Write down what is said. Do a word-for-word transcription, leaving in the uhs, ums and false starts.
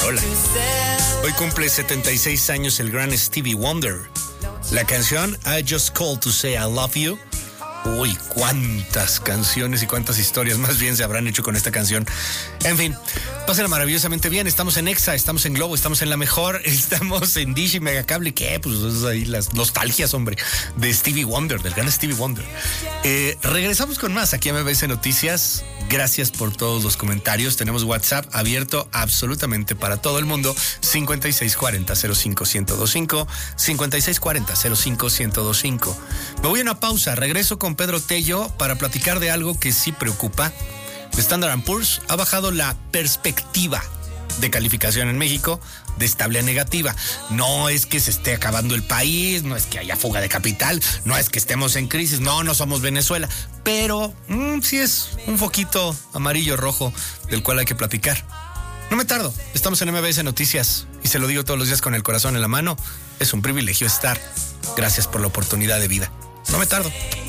rola. Hoy cumple setenta y seis años el gran Stevie Wonder. La canción I Just Called to Say I Love You. Uy, cuántas canciones y cuántas historias más bien se habrán hecho con esta canción. En fin, pásenla maravillosamente bien. Estamos en Exa, estamos en Globo, estamos en La Mejor, estamos en Dish y Megacable. ¿Qué? Pues es ahí las nostalgias, hombre, de Stevie Wonder, del gran Stevie Wonder. Eh, regresamos con más aquí a M B S Noticias. Gracias por todos los comentarios. Tenemos WhatsApp abierto absolutamente para todo el mundo. cincuenta y seis cuarenta cero cinco ciento veinticinco, cincuenta y seis cuarenta cero cinco ciento veinticinco. Me voy a una pausa. Regreso con Pedro Tello para platicar de algo que sí preocupa. Standard and Poor's ha bajado la perspectiva de calificación en México de estable a negativa. No es que se esté acabando el país, no es que haya fuga de capital, no es que estemos en crisis, no, no somos Venezuela, pero mmm, sí es un foquito amarillo rojo del cual hay que platicar. No me tardo, estamos en M B S Noticias y se lo digo todos los días con el corazón en la mano. Es un privilegio estar. Gracias por la oportunidad de vida. No me tardo.